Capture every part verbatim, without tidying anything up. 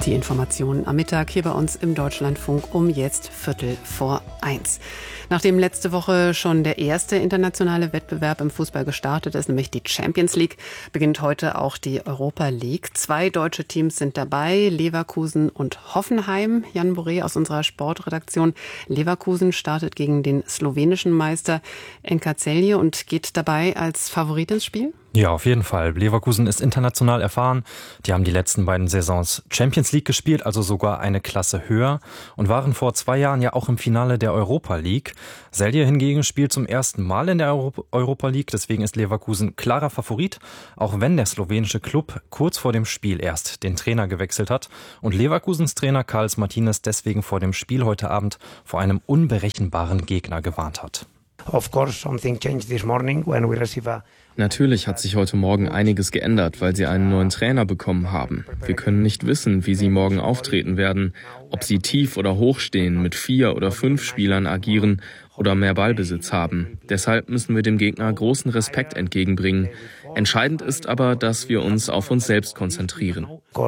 Die Informationen am Mittag hier bei uns im Deutschlandfunk um jetzt Viertel vor eins. Nachdem letzte Woche schon der erste internationale Wettbewerb im Fußball gestartet ist, nämlich die Champions League, beginnt heute auch die Europa League. Zwei deutsche Teams sind dabei, Leverkusen und Hoffenheim. Jan Boré aus unserer Sportredaktion. Leverkusen startet gegen den slowenischen Meister Enka Celje und geht dabei als Favorit ins Spiel? Ja, auf jeden Fall. Leverkusen ist international erfahren. Die haben die letzten beiden Saisons Champions League gespielt, also sogar eine Klasse höher und waren vor zwei Jahren ja auch im Finale der Europa League. Celje hingegen spielt zum ersten Mal in der Euro- Europa League, deswegen ist Leverkusen klarer Favorit, auch wenn der slowenische Club kurz vor dem Spiel erst den Trainer gewechselt hat und Leverkusens Trainer Carlos Martinez deswegen vor dem Spiel heute Abend vor einem unberechenbaren Gegner gewarnt hat. Of course, something changed this morning when we receive a Natürlich hat sich heute Morgen einiges geändert, weil sie einen neuen Trainer bekommen haben. Wir können nicht wissen, wie sie morgen auftreten werden, ob sie tief oder hoch stehen, mit vier oder fünf Spielern agieren oder mehr Ballbesitz haben. Deshalb müssen wir dem Gegner großen Respekt entgegenbringen. Entscheidend ist aber, dass wir uns auf uns selbst konzentrieren.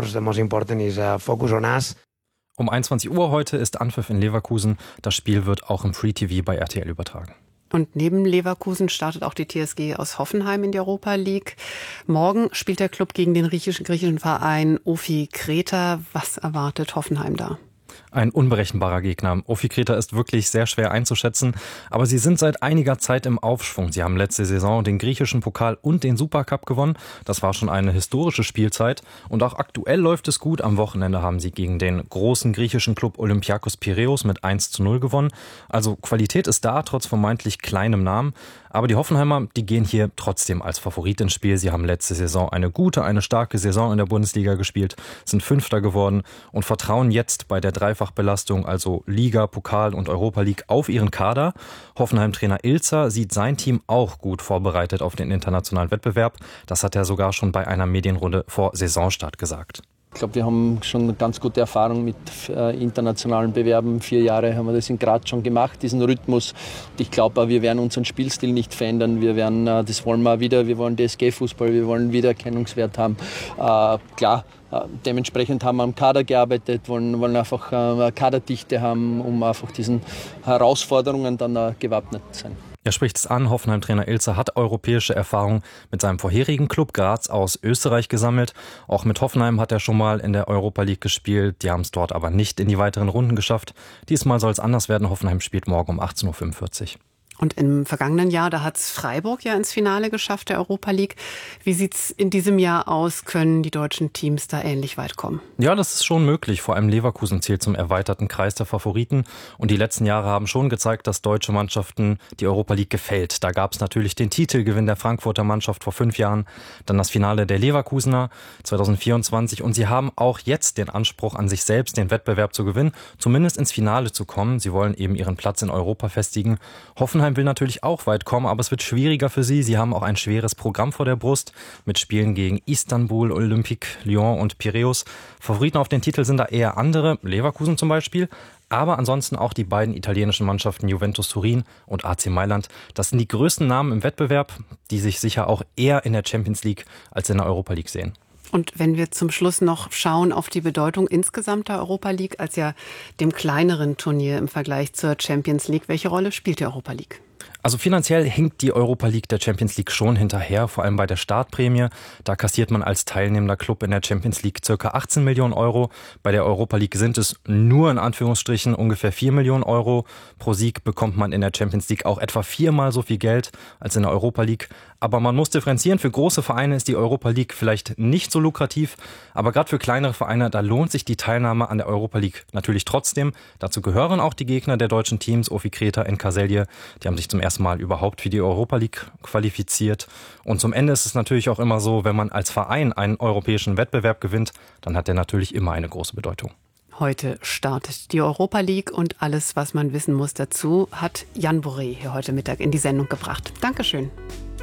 Um einundzwanzig Uhr heute ist Anpfiff in Leverkusen. Das Spiel wird auch im Free T V bei R T L übertragen. Und neben Leverkusen startet auch die T S G aus Hoffenheim in die Europa League. Morgen spielt der Club gegen den griechischen, griechischen Verein Ofi Kreta. Was erwartet Hoffenheim da? Ein unberechenbarer Gegner. Ofi Kreta ist wirklich sehr schwer einzuschätzen, aber sie sind seit einiger Zeit im Aufschwung. Sie haben letzte Saison den griechischen Pokal und den Supercup gewonnen. Das war schon eine historische Spielzeit und auch aktuell läuft es gut. Am Wochenende haben sie gegen den großen griechischen Club Olympiakos Piräus mit eins zu null gewonnen. Also Qualität ist da, trotz vermeintlich kleinem Namen. Aber die Hoffenheimer, die gehen hier trotzdem als Favorit ins Spiel. Sie haben letzte Saison eine gute, eine starke Saison in der Bundesliga gespielt, sind Fünfter geworden und vertrauen jetzt bei der Dreifachbelastung, also Liga, Pokal und Europa League, auf ihren Kader. Hoffenheim-Trainer Ilzer sieht sein Team auch gut vorbereitet auf den internationalen Wettbewerb. Das hat er sogar schon bei einer Medienrunde vor Saisonstart gesagt. Ich glaube, wir haben schon eine ganz gute Erfahrung mit äh, internationalen Bewerben. Vier Jahre haben wir das in Graz schon gemacht, diesen Rhythmus. Und ich glaube, wir werden unseren Spielstil nicht verändern. Wir werden, äh, das wollen wir wieder, wir wollen D S G-Fußball, wir wollen Wiedererkennungswert haben. Äh, klar, äh, dementsprechend haben wir am Kader gearbeitet, wollen, wollen einfach äh, eine Kaderdichte haben, um einfach diesen Herausforderungen dann äh, gewappnet zu sein. Er spricht es an, Hoffenheim-Trainer Ilzer hat europäische Erfahrung mit seinem vorherigen Club Graz aus Österreich gesammelt. Auch mit Hoffenheim hat er schon mal in der Europa League gespielt. Die haben es dort aber nicht in die weiteren Runden geschafft. Diesmal soll es anders werden. Hoffenheim spielt morgen um achtzehn Uhr fünfundvierzig. Und im vergangenen Jahr, da hat es Freiburg ja ins Finale geschafft, der Europa League. Wie sieht's in diesem Jahr aus? Können die deutschen Teams da ähnlich weit kommen? Ja, das ist schon möglich. Vor allem Leverkusen zählt zum erweiterten Kreis der Favoriten. Und die letzten Jahre haben schon gezeigt, dass deutsche Mannschaften die Europa League gefällt. Da gab es natürlich den Titelgewinn der Frankfurter Mannschaft vor fünf Jahren, dann das Finale der Leverkusener zwanzig vierundzwanzig. Und sie haben auch jetzt den Anspruch an sich selbst, den Wettbewerb zu gewinnen, zumindest ins Finale zu kommen. Sie wollen eben ihren Platz in Europa festigen. Hoffenheim will natürlich auch weit kommen, aber es wird schwieriger für sie. Sie haben auch ein schweres Programm vor der Brust mit Spielen gegen Istanbul, Olympique Lyon und Piräus. Favoriten auf den Titel sind da eher andere, Leverkusen zum Beispiel, aber ansonsten auch die beiden italienischen Mannschaften Juventus Turin und A C Mailand. Das sind die größten Namen im Wettbewerb, die sich sicher auch eher in der Champions League als in der Europa League sehen. Und wenn wir zum Schluss noch schauen auf die Bedeutung insgesamt der Europa League als ja dem kleineren Turnier im Vergleich zur Champions League, welche Rolle spielt die Europa League? Also finanziell hinkt die Europa League der Champions League schon hinterher, vor allem bei der Startprämie. Da kassiert man als teilnehmender Club in der Champions League ca. achtzehn Millionen Euro. Bei der Europa League sind es nur in Anführungsstrichen ungefähr vier Millionen Euro. Pro Sieg bekommt man in der Champions League auch etwa viermal so viel Geld als in der Europa League. Aber man muss differenzieren. Für große Vereine ist die Europa League vielleicht nicht so lukrativ. Aber gerade für kleinere Vereine, da lohnt sich die Teilnahme an der Europa League natürlich trotzdem. Dazu gehören auch die Gegner der deutschen Teams, Ofi Kreta, Enka Celje. Die haben sich zum ersten Mal überhaupt für die Europa League qualifiziert. Und zum Ende ist es natürlich auch immer so, wenn man als Verein einen europäischen Wettbewerb gewinnt, dann hat der natürlich immer eine große Bedeutung. Heute startet die Europa League und alles, was man wissen muss dazu, hat Jan Boré hier heute Mittag in die Sendung gebracht. Dankeschön.